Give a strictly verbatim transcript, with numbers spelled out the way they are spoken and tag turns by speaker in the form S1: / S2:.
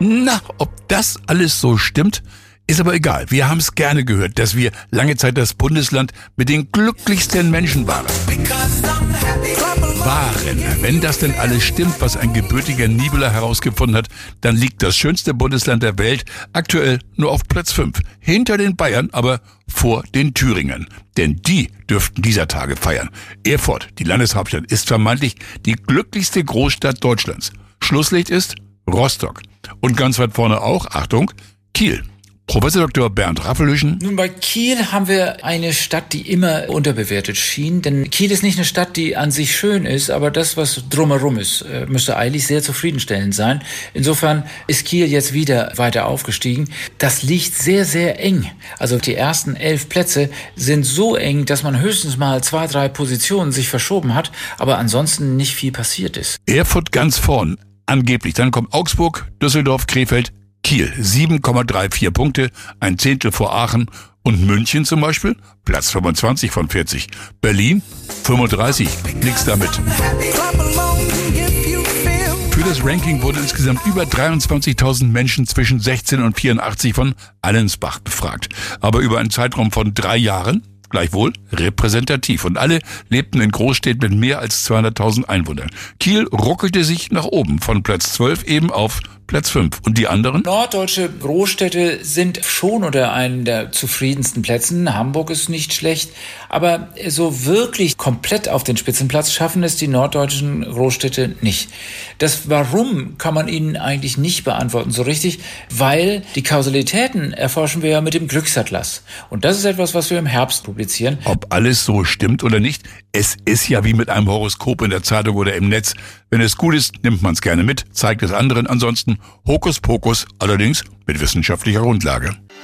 S1: Na, ob das alles so stimmt, ist aber egal. Wir haben es gerne gehört, dass wir lange Zeit das Bundesland mit den glücklichsten Menschen waren. Waren. Wenn das denn alles stimmt, was ein gebürtiger Nibeler herausgefunden hat, dann liegt das schönste Bundesland der Welt aktuell nur auf Platz fünf. Hinter den Bayern, aber vor den Thüringern. Denn die dürften dieser Tage feiern. Erfurt, die Landeshauptstadt, ist vermeintlich die glücklichste Großstadt Deutschlands. Schlusslicht ist Rostock. Und ganz weit vorne auch, Achtung, Kiel. Professor Doktor Bernd Raffelhüschen.
S2: Nun, bei Kiel haben wir eine Stadt, die immer unterbewertet schien. Denn Kiel ist nicht eine Stadt, die an sich schön ist, aber das, was drumherum ist, müsste eigentlich sehr zufriedenstellend sein. Insofern ist Kiel jetzt wieder weiter aufgestiegen. Das liegt sehr, sehr eng. Also die ersten elf Plätze sind so eng, dass man höchstens mal zwei, drei Positionen sich verschoben hat, aber ansonsten nicht viel passiert ist.
S1: Erfurt ganz vorn, angeblich. Dann kommt Augsburg, Düsseldorf, Krefeld, Kiel, sieben Komma vierunddreißig Punkte, ein Zehntel vor Aachen. Und München zum Beispiel, Platz fünfundzwanzig von vierzig. Berlin, fünfunddreißig, nix damit. Für das Ranking wurden insgesamt über dreiundzwanzigtausend Menschen zwischen sechzehn und vierundachtzig von Allensbach befragt. Aber über einen Zeitraum von drei Jahren, gleichwohl repräsentativ. Und alle lebten in Großstädten mit mehr als zweihunderttausend Einwohnern. Kiel ruckelte sich nach oben, von Platz zwölf eben auf Platz fünf. Und die anderen?
S2: Norddeutsche Großstädte sind schon unter einen der zufriedensten Plätzen. Hamburg ist nicht schlecht. Aber so wirklich komplett auf den Spitzenplatz schaffen es die norddeutschen Großstädte nicht. Das Warum kann man ihnen eigentlich nicht beantworten so richtig, weil die Kausalitäten erforschen wir ja mit dem Glücksatlas. Und das ist etwas, was wir im Herbst publizieren.
S1: Ob alles so stimmt oder nicht, es ist ja wie mit einem Horoskop in der Zeitung oder im Netz. Wenn es gut ist, nimmt man es gerne mit, zeigt es anderen. Ansonsten Hokuspokus, allerdings mit wissenschaftlicher Grundlage.